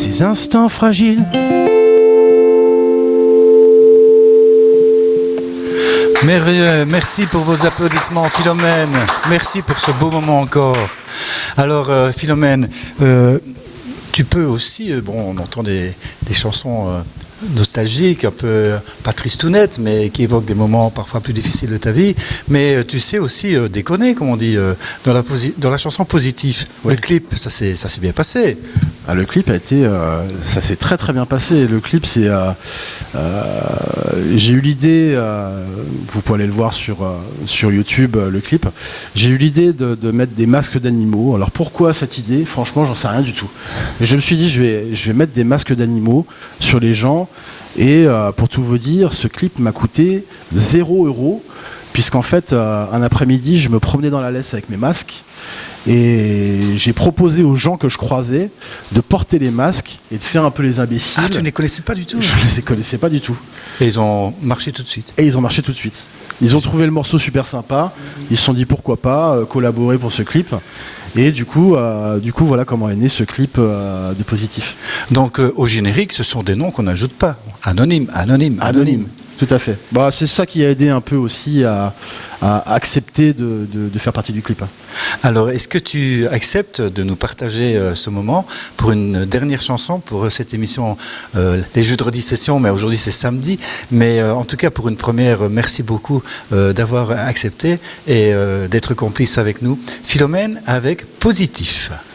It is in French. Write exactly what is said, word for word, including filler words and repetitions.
ces instants fragiles. Merveilleux, merci pour vos applaudissements, Philomène. Merci pour ce beau moment encore. Alors, euh, Philomène, euh, tu peux aussi, euh, bon, on entend des, des chansons euh, nostalgiques, un peu, pas tristounettes, mais qui évoquent des moments parfois plus difficiles de ta vie. Mais euh, tu sais aussi euh, déconner, comme on dit, euh, dans, la posi- dans la chanson Positif. Oui. Le clip, ça s'est, ça s'est bien passé. Ah, le clip a été, euh, ça s'est très très bien passé. Le clip, c'est, euh, euh, j'ai eu l'idée, euh, vous pouvez aller le voir sur euh, sur YouTube, euh, le clip. J'ai eu l'idée de, de mettre des masques d'animaux. Alors pourquoi cette idée? Franchement, j'en sais rien du tout. Mais je me suis dit, je vais je vais mettre des masques d'animaux sur les gens. Et euh, pour tout vous dire, ce clip m'a coûté zéro euro, puisqu'en fait, euh, un après-midi, je me promenais dans la laisse avec mes masques. Et j'ai proposé aux gens que je croisais de porter les masques et de faire un peu les imbéciles. Ah, tu ne les connaissais pas du tout? Je ne les connaissais pas du tout. Et ils ont marché tout de suite. Et ils ont marché tout de suite. Ils ont trouvé le morceau super sympa. Ils se sont dit pourquoi pas euh, collaborer pour ce clip. Et du coup, euh, du coup, voilà comment est né ce clip euh, de Positif. Donc, euh, au générique, ce sont des noms qu'on n'ajoute pas. Anonyme, anonyme, anonyme. Anonyme. Tout à fait. Bah, c'est ça qui a aidé un peu aussi à, à accepter de, de, de faire partie du clip. Alors, est-ce que tu acceptes de nous partager euh, ce moment pour une dernière chanson pour euh, cette émission euh, les jeudredis session, mais aujourd'hui c'est samedi. Mais euh, en tout cas, pour une première, euh, merci beaucoup euh, d'avoir accepté et euh, d'être complice avec nous. Philomène avec Positif.